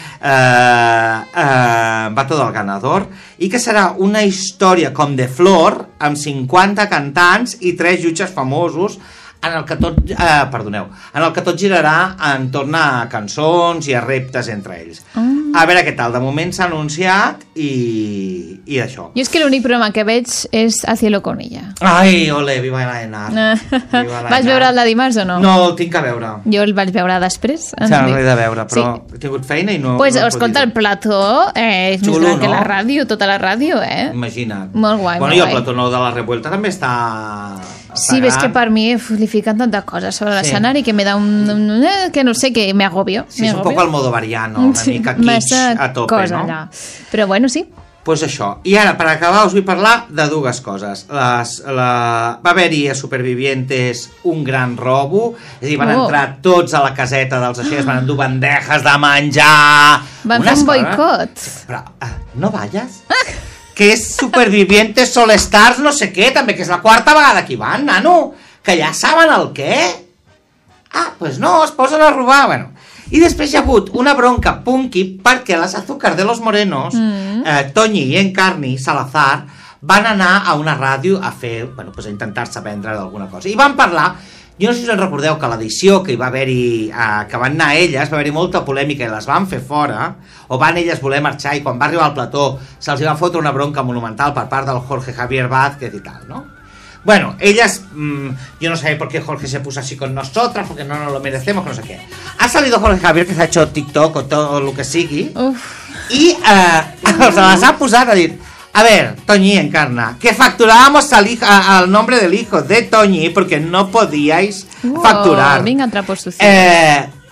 [SPEAKER 1] eh, eh, va tot el ganador, i que serà una història com de Flor, amb cinquanta cantants i tres jutges famosos, en el que tot, eh, perdoneu, en el que tot girarà entorn a cançons i a reptes entre ells. Mm. A veure què tal, de moment s'ha anunciat i, i això.
[SPEAKER 2] Jo és que l'únic programa que veig és A Cielo con ella.
[SPEAKER 1] Ai, ole, viva la Enar.
[SPEAKER 2] Viva la Vas veure el de dimarts o no?
[SPEAKER 1] No, el tinc a veure.
[SPEAKER 2] Jo el vaig veure després.
[SPEAKER 1] Sí, no l'he de veure, però sí. he tingut feina i no...
[SPEAKER 2] Pues,
[SPEAKER 1] no
[SPEAKER 2] escolta, el plató eh, és
[SPEAKER 1] Xulo,
[SPEAKER 2] més gran
[SPEAKER 1] no?
[SPEAKER 2] que la ràdio, tota la ràdio, eh?
[SPEAKER 1] Imagina't.
[SPEAKER 2] Molt guai,
[SPEAKER 1] bueno,
[SPEAKER 2] molt
[SPEAKER 1] i el
[SPEAKER 2] guai.
[SPEAKER 1] plató nou de la Revuelta també està...
[SPEAKER 2] Sí, ves que per mi uf, li fiquen tanta cosa sobre
[SPEAKER 1] sí.
[SPEAKER 2] l'escenari que me da un, un... Eh, que no sé, que me agobio.
[SPEAKER 1] Sí, és un poc el Modovariano, una sí, mica kitsch a tope,
[SPEAKER 2] cosa,
[SPEAKER 1] no?
[SPEAKER 2] Allà. Però bueno, sí.
[SPEAKER 1] Pues això. I ara, per acabar, us vull parlar de dues coses. Les, la... Va haver-hi a Supervivientes un gran robo, és a dir, van oh. entrar tots a la caseta dels aixers, van endur bandejes de menjar...
[SPEAKER 2] Van fer un boicot.
[SPEAKER 1] Però, uh, no balles? Que és Supervivientes Sol Stars no sé què, també, que és la quarta vegada que hi van, nano, que ja saben el què. Ah, doncs pues no, es posen a robar, bueno. I després hi ha hagut una bronca punky perquè les Azúcar de los Morenos, mm. eh, Toñi i Encarni Salazar, van anar a una ràdio a fer, bueno, pues a intentar-se vendre d'alguna cosa. I van parlar, jo no sé si us en recordeu que l'edició que hi va haver-hi, eh, que van anar elles, va haver-hi molta polèmica i les van fer fora, o van elles voler marxar i quan va arribar al plató se'ls va fotre una bronca monumental per part del Jorge Javier Vázquez i tal, ¿no? Bueno, ellas, mmm, yo no sé por qué Jorge se puso así con nosotras, porque no nos lo merecemos, no sé qué. Ha salido Jorge Javier, que se ha hecho TikTok o todo lo que sigui, Uf. y eh, se las ha posat a dir, a ver, Toñi Encarna, que facturábamos al, hijo, al nombre del hijo de Toñi porque no podíais
[SPEAKER 2] oh,
[SPEAKER 1] facturar.
[SPEAKER 2] Venga, otra posición.
[SPEAKER 1] Eh,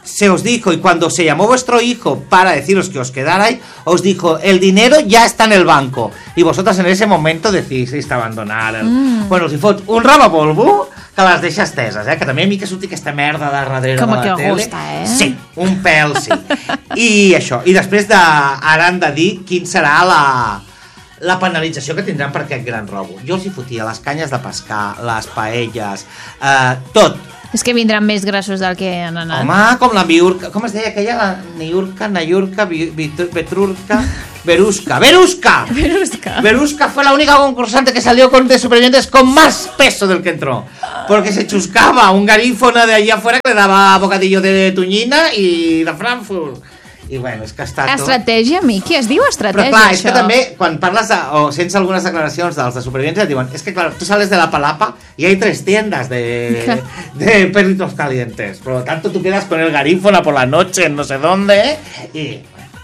[SPEAKER 1] se os dijo, y cuando se llamó vuestro hijo para deciros que os quedarais, os dijo, el dinero ya está en el banco, y vosotras en ese momento decidisteis abandonar el... Mm. Bueno, si fot un ramapolvo que les deixa esteses, eh? Que també a mi que surti aquesta merda de darrere
[SPEAKER 2] com
[SPEAKER 1] de la
[SPEAKER 2] que
[SPEAKER 1] tele.
[SPEAKER 2] Gusta, eh?
[SPEAKER 1] Sí, un pèl, sí. I això, i després de, ara han de dir quin serà la, la penalització que tindran per aquest gran robo. Jo els hi fotia les canyes de pescar, les paelles, eh, tot.
[SPEAKER 2] És que vindran més grassos del que han anat.
[SPEAKER 1] Home, com la Miurca, com es deia aquella? La Niurca, Nayurca, Petrurca, Verusca. ¡Verusca!
[SPEAKER 2] Verusca.
[SPEAKER 1] Verusca fue la única concursante que salió con de Supervivientes con más peso del que entró. Porque se chuscaba un garífono de allí afuera que le daba bocadillo de tuñina y de Frankfurt. I bueno, és que està tot...
[SPEAKER 2] Estratègia, Miqui, es diu estratègia,
[SPEAKER 1] Però clar,
[SPEAKER 2] això.
[SPEAKER 1] és que també, quan parles de, o sents algunes declaracions dels de Supervivientes, et diuen, és que claro, tu sales de la palapa y hay tres tiendas de, de perritos calientes. Por lo tanto, tú quedas con el garífono por la noche en no sé dónde i...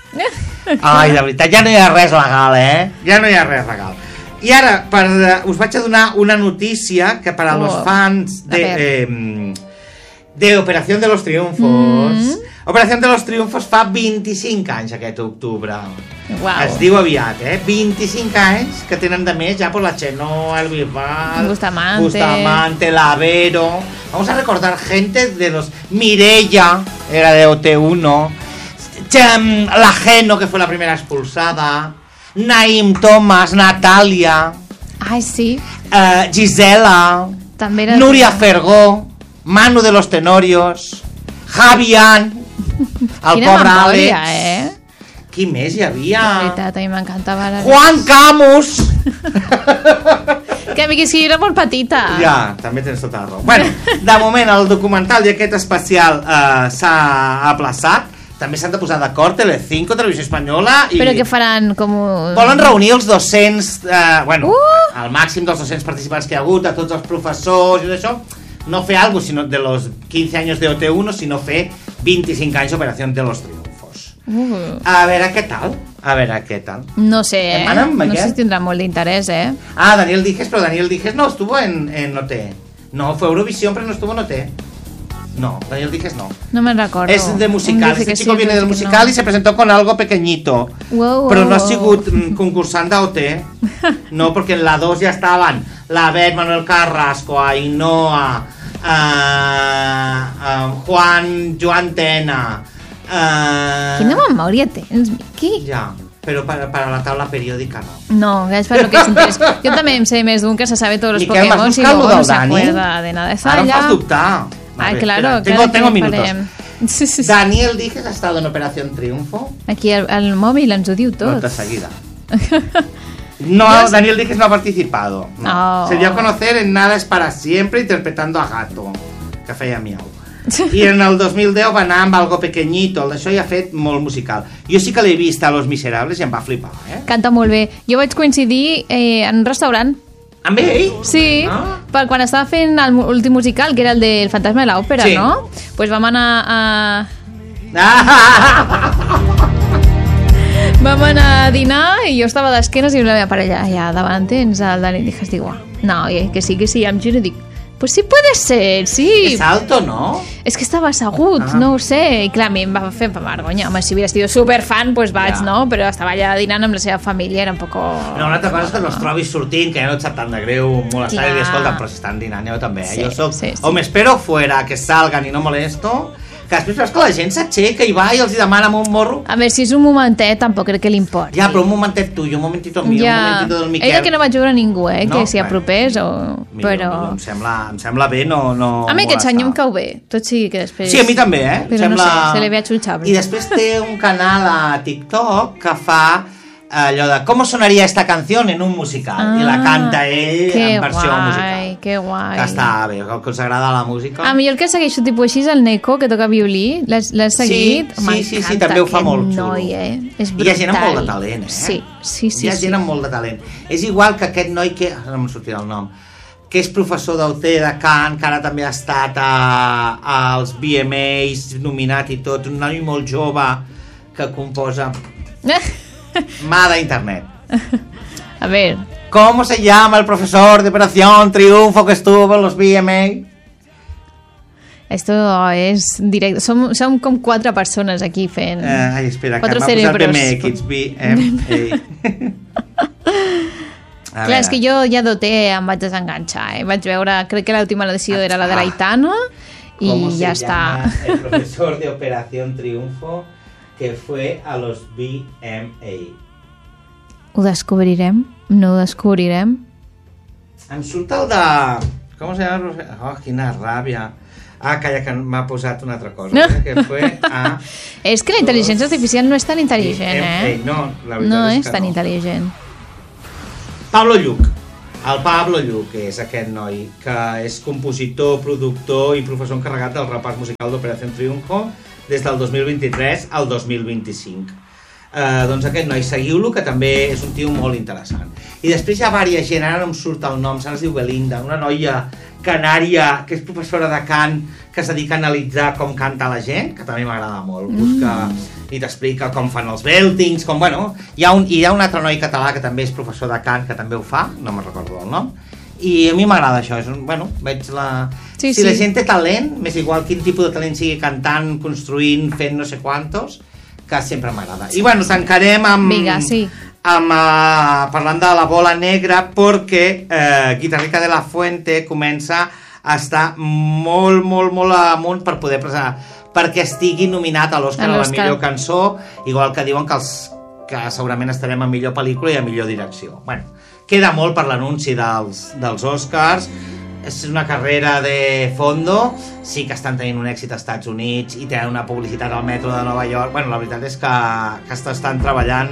[SPEAKER 1] Ai, de veritat, ja no hi ha res legal, eh? Ja no hi ha res legal. I ara, per, uh, us vaig a donar una notícia que per a oh, los fans de, eh, de Operación de los Triunfos... Mm. Operación de los Triunfos fa vint-i-cinc anys aquest octubre.
[SPEAKER 2] Wow.
[SPEAKER 1] Es diu aviat, eh? vint-i-cinc anys que tenen de més ja por la Chenoa, el Bisbal,
[SPEAKER 2] Bustamante,
[SPEAKER 1] Bustamante, la Vero. Vamos a recordar gente de los... Mireia, era de O T uno. La Geno, que fue la primera expulsada. Naim Thomas, Natalia.
[SPEAKER 2] Ai, sí.
[SPEAKER 1] Uh, Gisela.
[SPEAKER 2] També era...
[SPEAKER 1] Núria Fergó. Manu de los Tenorios. Javián. El
[SPEAKER 2] Quina
[SPEAKER 1] pobre
[SPEAKER 2] memòria,
[SPEAKER 1] Àlex.
[SPEAKER 2] eh?
[SPEAKER 1] Qui més hi havia?
[SPEAKER 2] De veritat, a mi m'encantava.
[SPEAKER 1] Juan Camus.
[SPEAKER 2] Que a mi que sí, era molt petita.
[SPEAKER 1] Ja, també tens tota la raó. Bueno, de moment el documental i aquest especial eh, s'ha aplaçat. També s'han de posar d'acord Telecinco, Televisió Espanyola i...
[SPEAKER 2] Però que faran com... Un...
[SPEAKER 1] Volen reunir els dos-cents, eh, bueno,
[SPEAKER 2] uh!
[SPEAKER 1] el màxim dels dos-cents participants que hi ha hagut, a tots els professors i d'això, no fer algo sino de los quinze anys de O T uno, sinó fer vint-i-cinc anys d'Operació de los Triunfos. Uh. A veure què tal, a veure què tal.
[SPEAKER 2] No sé, eh?
[SPEAKER 1] Emanem,
[SPEAKER 2] no sé si tindrà molt d'interès, eh?
[SPEAKER 1] Ah, Daniel Dijes, però Daniel Dijes no estuvo en, en O T. No, fue Eurovisión, pero no estuvo en O T. No, Daniel Dijes no.
[SPEAKER 2] No me recordo.
[SPEAKER 1] Es de musical, este chico sí, viene del musical no. Y se presentó con algo pequeñito.
[SPEAKER 2] Wow,
[SPEAKER 1] pero
[SPEAKER 2] wow,
[SPEAKER 1] no ha
[SPEAKER 2] wow.
[SPEAKER 1] sigut concursant d'O T. No, porque en la dos ya estaban la Bet, Manuel Carrasco, Ainhoa, uh, uh, Juan, Joan Tena... Uh,
[SPEAKER 2] Quina memòria tens, Miqui?
[SPEAKER 1] Ja, però per, per a la taula periòdica no.
[SPEAKER 2] No, és per lo que s'interès. Jo també em sé més d'un que se sabe tots els
[SPEAKER 1] Miquel,
[SPEAKER 2] Pokémon i luego no se acuerda de nada. Esa
[SPEAKER 1] Ara em
[SPEAKER 2] ya...
[SPEAKER 1] fas dubtar.
[SPEAKER 2] Ay,
[SPEAKER 1] ver,
[SPEAKER 2] claro,
[SPEAKER 1] espera.
[SPEAKER 2] claro.
[SPEAKER 1] Tengo, tengo minutos.
[SPEAKER 2] Sí, sí, sí.
[SPEAKER 1] Daniel Dijes ha estado en Operación Triunfo.
[SPEAKER 2] Aquí el, el mòbil ens ho diu tot.
[SPEAKER 1] Tot de seguida. No, Dios. Daniel Dijes no ha participado. No.
[SPEAKER 2] Oh.
[SPEAKER 1] Se dio a conocer en Nada es para siempre interpretando a Gato, que feia miau. I en el dos mil deu va anar amb algo pequeñito, el d'això ja ha fet molt musical. Jo sí que l'he vist a Los Miserables i em va flipar, eh?
[SPEAKER 2] Canta molt bé. Jo vaig coincidir eh, en un restaurant.
[SPEAKER 1] Amb ell?
[SPEAKER 2] Sí, ah. per quan estava fent l'últim musical, que era el del Fantasma de l'Òpera, sí. No? Doncs pues vam anar a... Ah. Vam anar a dinar i jo estava d'esquenes i la meva parella allà davant tens el Dani Dijes, diu, no, que sí, que sí, em giro i dic, pues sí puede ser, sí.
[SPEAKER 1] Es alto, ¿no?
[SPEAKER 2] Es que estava assegut, ah. no ho sé. I clar, a mi em va fer vergonya. Home, si hubiera sido superfan, pues vaig, ja. No? Però estava allà dinant amb la seva família, era un poco...
[SPEAKER 1] No, una altra cosa és que no els trobis sortint, que ja no et sap tant de greu molestar i dir, escolta, però si estan dinant, jo també, eh? Sí, jo soc... Sí, sí. O me espero fuera, que salgan i no molesto... Que després veus que la gent s'aixeca i va i els demana amb un morro.
[SPEAKER 2] A veure, si és un momentet, tampoc crec que li importi.
[SPEAKER 1] Ja, però un momentet tu, un momentito mío, ja. Un momentito del Miquel.
[SPEAKER 2] Ella que no vaig veure ningú, eh, no? Que s'hi apropés o...
[SPEAKER 1] Mira, però... Em sembla, em sembla bé, no... no
[SPEAKER 2] a mi aquest senyor em cau bé, tot sigui que després...
[SPEAKER 1] Sí, a mi també, eh?
[SPEAKER 2] Però
[SPEAKER 1] sembla...
[SPEAKER 2] no sé, se li ve achulchable.
[SPEAKER 1] I després té un canal a TikTok que fa allò de com sonaria esta canción en un musical, ah, i la canta ell en versió
[SPEAKER 2] guai,
[SPEAKER 1] musical.
[SPEAKER 2] Que guai,
[SPEAKER 1] que està bé, que us agrada la música.
[SPEAKER 2] A mi el que segueixo tipus així és el Neko, que toca violí, l'has seguit?
[SPEAKER 1] Sí, sí, sí, sí, també ho fa molt xulo.
[SPEAKER 2] Noi, eh? És brutal.
[SPEAKER 1] I hi ha gent amb molt de talent, eh?
[SPEAKER 2] Sí, sí, sí.
[SPEAKER 1] Hi ha gent amb molt de talent. És igual que aquest noi que... no em sortirà el nom. Que és professor d'O T, de cant, que ara també ha estat a, als V M As, nominat i tot, un noi molt jove que composa... Mà d'internet.
[SPEAKER 2] A ver.
[SPEAKER 1] ¿Cómo se llama el profesor de Operación Triunfo que estuvo en los V M A?
[SPEAKER 2] Esto es directo. Som, som com quatre persones aquí fent...
[SPEAKER 1] Eh, ai, espera, que m'ha posat B M X, B M A.
[SPEAKER 2] Clar, és que jo ja doté em vaig desenganxar, eh? Vaig veure, crec que l'última edició era la de l'Aitana i ja està.
[SPEAKER 1] ¿Cómo se llama el profesor de Operación Triunfo que fue a los B M A?
[SPEAKER 2] Ho descobrirem? No ho descobrirem?
[SPEAKER 1] Em surt el de... Com se llama? Oh, quina ràbia. Ah, calla, que m'ha posat una altra cosa. No. Eh? Que fue a...
[SPEAKER 2] És que la intel·ligència artificial no és tan intel·ligent, eh?
[SPEAKER 1] No, la veritat
[SPEAKER 2] no
[SPEAKER 1] és,
[SPEAKER 2] és
[SPEAKER 1] que
[SPEAKER 2] tan
[SPEAKER 1] no.
[SPEAKER 2] intel·ligent.
[SPEAKER 1] Pablo Lluc. El Pablo Lluc és aquest noi que és compositor, productor i professor encarregat del repàs musical d'Operación Triunfo des del dos mil vint-i-tres al dos mil vint-i-cinc. Eh, doncs aquest noi, seguiu-lo, que també és un tio molt interessant. I després hi ha vària gent, ara no em surt el nom, ara es diu Belinda, una noia canària que és professora de cant, que es dedica a analitzar com canta la gent, que també m'agrada molt. Busca mm. i t'explica com fan els beltings, com, bueno... Hi ha, un, hi ha un altre noi català que també és professor de cant, que també ho fa, no me'n recordo el nom, i a mi m'agrada això, és un, bueno, veig la...
[SPEAKER 2] Sí,
[SPEAKER 1] si
[SPEAKER 2] sí.
[SPEAKER 1] la gent té talent, m'és igual quin tipus de talent sigui cantant, construint, fent no sé quantos, que sempre m'agrada. I bueno, tancarem amb...
[SPEAKER 2] Vinga, sí.
[SPEAKER 1] amb uh, parlant de la bola negra, perquè uh, Guitarrica de la Fuente comença a estar molt, molt, molt amunt per poder presentar, perquè estigui nominat a l'Oscar a la millor cançó, igual que diuen que, els, que segurament estarem a millor pel·lícula i a millor direcció. Bueno, queda molt per l'anunci dels, dels Oscars. És una carrera de fondo, sí que estan tenint un èxit als Estats Units i tenen una publicitat al metro de Nova York. Bueno, la veritat és que, que estan treballant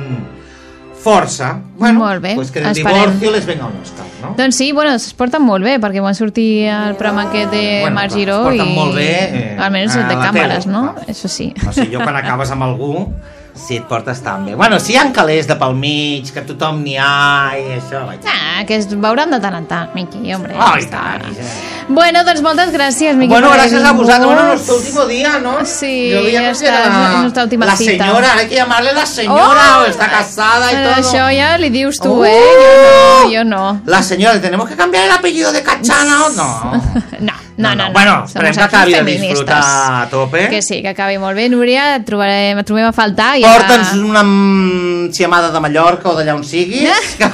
[SPEAKER 1] força. Bueno,
[SPEAKER 2] molt bé,
[SPEAKER 1] pues que del divorcio les venga un Oscar, no?
[SPEAKER 2] Doncs sí, bueno, es porten molt bé, perquè van sortir al programa aquest de
[SPEAKER 1] bueno,
[SPEAKER 2] Marc Giró
[SPEAKER 1] i... Es porten
[SPEAKER 2] i...
[SPEAKER 1] molt bé... Eh,
[SPEAKER 2] almenys de càmeres,
[SPEAKER 1] tele,
[SPEAKER 2] no?
[SPEAKER 1] no?
[SPEAKER 2] Això sí.
[SPEAKER 1] O sigui, jo quan acabes amb algú, si et portes tan bé. Bueno, si hi ha calés de pel mig, que tothom n'hi ha i això... Vaig.
[SPEAKER 2] Ah, que es veuran de tant en tant, Miqui, hombre.
[SPEAKER 1] Oh, i tant, ja.
[SPEAKER 2] Bueno, doncs moltes gràcies, Miqui.
[SPEAKER 1] Bueno, gràcies a vosaltres. Bueno, nuestro último día, ¿no?
[SPEAKER 2] Sí,
[SPEAKER 1] yo ya
[SPEAKER 2] esta es nuestra última
[SPEAKER 1] la
[SPEAKER 2] cita.
[SPEAKER 1] La señora, hay que llamarle la señora,
[SPEAKER 2] oh,
[SPEAKER 1] o está casada y
[SPEAKER 2] pero
[SPEAKER 1] todo.
[SPEAKER 2] Això ja li dius tu,
[SPEAKER 1] oh,
[SPEAKER 2] eh? Jo no, jo no.
[SPEAKER 1] La señora, ¿tenemos que cambiar el apellido de Cachana o no?
[SPEAKER 2] No. No, no, no.
[SPEAKER 1] Bueno, esperem que acabi de
[SPEAKER 2] feministes.
[SPEAKER 1] disfrutar a tope.
[SPEAKER 2] Que sí, que acabi molt bé. Núria, et trobarem, et trobem a faltar. I
[SPEAKER 1] Porta'ns
[SPEAKER 2] ja...
[SPEAKER 1] una ciamada de Mallorca o d'allà on siguis. que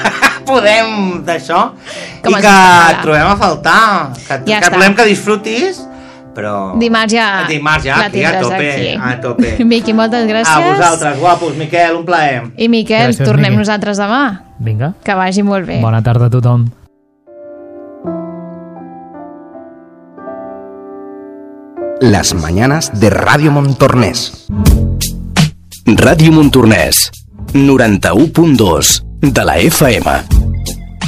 [SPEAKER 1] podem d'això. I que et trobem a faltar. Que,
[SPEAKER 2] ja
[SPEAKER 1] que volem que disfrutis. Però...
[SPEAKER 2] Dimarts ja,
[SPEAKER 1] Dimarts ja aquí, a tope,
[SPEAKER 2] aquí.
[SPEAKER 1] a tope.
[SPEAKER 2] Miqui, moltes gràcies.
[SPEAKER 1] A vosaltres, guapos. Miquel, un plaer.
[SPEAKER 2] I Miquel, gràcies, tornem Miqui. Nosaltres demà.
[SPEAKER 5] Vinga.
[SPEAKER 2] Que vagi molt bé.
[SPEAKER 5] Bona tarda a tothom.
[SPEAKER 6] Las mañanas de Radio Montornès. Ràdio Montornès, noranta-u punt dos de la F M.